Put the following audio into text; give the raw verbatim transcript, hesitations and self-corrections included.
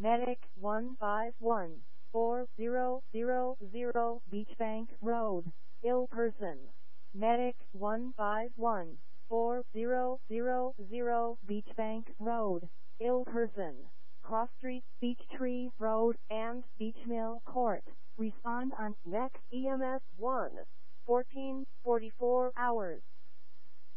Medic one five one, four zero zero zero Beachbank Road, ill person. Medic one five one, four zero zero zero Beachbank Road, ill person. Cross Street, Beechtree Road, and Beachmill Court. Respond on next E M S one, fourteen forty-four hours.